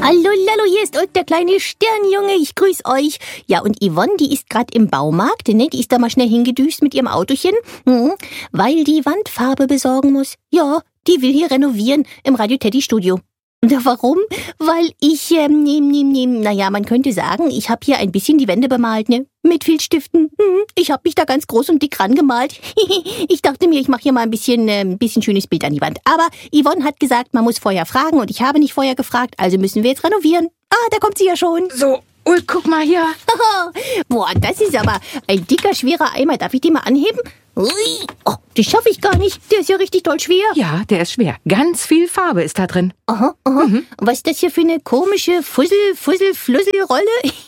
Hallo, Lallo, hier ist Ulk, der kleine Sternjunge. Ich grüß euch. Ja, und Yvonne, die ist gerade im Baumarkt, ne? Die ist da mal schnell hingedüst mit ihrem Autochen, weil die Wandfarbe besorgen muss. Ja, die will hier renovieren im Radio Teddy Studio. Und warum? Weil ich, naja, man könnte sagen, ich habe hier ein bisschen die Wände bemalt, ne? Mit Filzstiften. Ich habe mich da ganz groß und dick rangemalt. Ich dachte mir, ich mache hier mal ein bisschen schönes Bild an die Wand. Aber Yvonne hat gesagt, man muss vorher fragen und ich habe nicht vorher gefragt, also müssen wir jetzt renovieren. Ah, da kommt sie ja schon. So, Ulk, guck mal hier. Boah, das ist aber ein dicker, schwerer Eimer. Darf ich den mal anheben? Ui. Oh, das schaffe ich gar nicht. Der ist ja richtig doll schwer. Ja, der ist schwer. Ganz viel Farbe ist da drin. Aha. Und was ist das hier für eine komische Fussel-Flüssel-Rolle?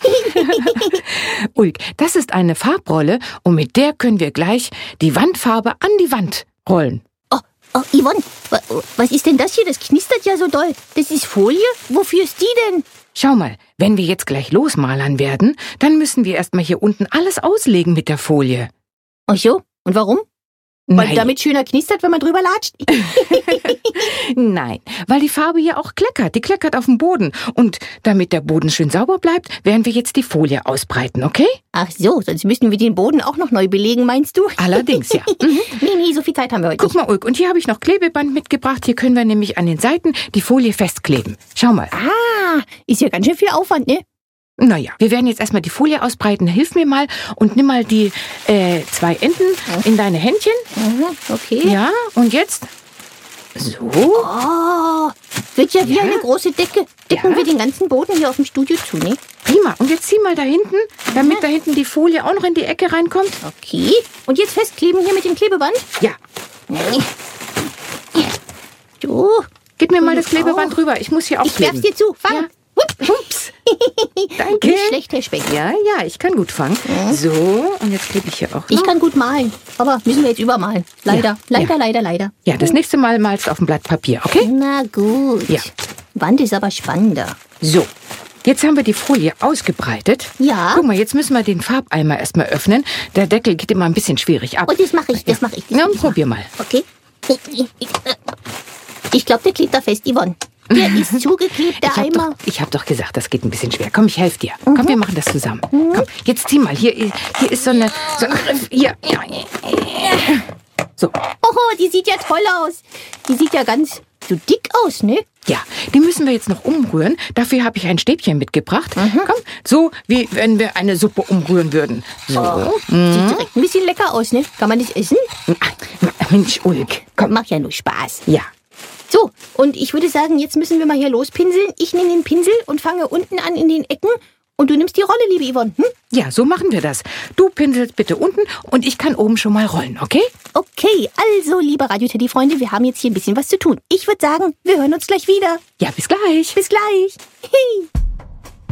Ulk, das ist eine Farbrolle und mit der können wir gleich die Wandfarbe an die Wand rollen. Oh, Yvonne, was ist denn das hier? Das knistert ja so doll. Das ist Folie? Wofür ist die denn? Schau mal, wenn wir jetzt gleich losmalern werden, dann müssen wir erstmal hier unten alles auslegen mit der Folie. Ach so, und warum? Weil damit schöner knistert, wenn man drüber latscht? Nein, weil die Farbe hier auch kleckert. Die kleckert auf dem Boden. Und damit der Boden schön sauber bleibt, werden wir jetzt die Folie ausbreiten, okay? Ach so, sonst müssten wir den Boden auch noch neu belegen, meinst du? Allerdings, ja. Nee, so viel Zeit haben wir heute Guck mal, Ulk, und hier habe ich noch Klebeband mitgebracht. Hier können wir nämlich an den Seiten die Folie festkleben. Schau mal. Ah, ist ja ganz schön viel Aufwand, ne? Naja, wir werden jetzt erstmal die Folie ausbreiten. Hilf mir mal und nimm mal die 2 Enden in deine Händchen. Okay. Ja, und jetzt so. Oh, wird ja wie eine große Decke. Decken wir den ganzen Boden hier auf dem Studio zu, ne? Prima. Und jetzt zieh mal da hinten, damit da hinten die Folie auch noch in die Ecke reinkommt. Okay. Und jetzt festkleben hier mit dem Klebeband? Ja. So. Gib mir mal das Klebeband rüber. Ich muss hier aufkleben. Ich werf's dir zu. Fang. Ja. Ups. Danke. Nicht schlecht, Herr Speck. Ja, ich kann gut fangen. So, und jetzt klebe ich hier auch noch. Ich kann gut malen, aber müssen wir jetzt übermalen. Leider. Ja, das nächste Mal malst du auf dem Blatt Papier, okay? Na gut. Ja. Wand ist aber spannender. So, jetzt haben wir die Folie ausgebreitet. Ja. Guck mal, jetzt müssen wir den Farbeimer erstmal öffnen. Der Deckel geht immer ein bisschen schwierig ab. Und das mache ich. Na, probier mal. Okay. Ich glaube, der klebt da fest, Yvonne. Der ist zugeklebt, der Eimer. Ich hab doch gesagt, das geht ein bisschen schwer. Komm, ich helfe dir. Komm, wir machen das zusammen. Komm, jetzt zieh mal. Hier ist so ein Griff. Hier. So. Oh, die sieht ja toll aus. Die sieht ja ganz so dick aus, ne? Ja, die müssen wir jetzt noch umrühren. Dafür habe ich ein Stäbchen mitgebracht. Komm, so wie wenn wir eine Suppe umrühren würden. So. Sieht direkt ein bisschen lecker aus, ne? Kann man das essen? Mensch, Ulk. Komm, macht ja nur Spaß. Ja. So, und ich würde sagen, jetzt müssen wir mal hier lospinseln. Ich nehme den Pinsel und fange unten an in den Ecken. Und du nimmst die Rolle, liebe Yvonne. Ja, so machen wir das. Du pinselst bitte unten und ich kann oben schon mal rollen, okay? Okay, also, liebe Radio-Teddy-Freunde, wir haben jetzt hier ein bisschen was zu tun. Ich würde sagen, wir hören uns gleich wieder. Ja, bis gleich. Bis gleich. Hey.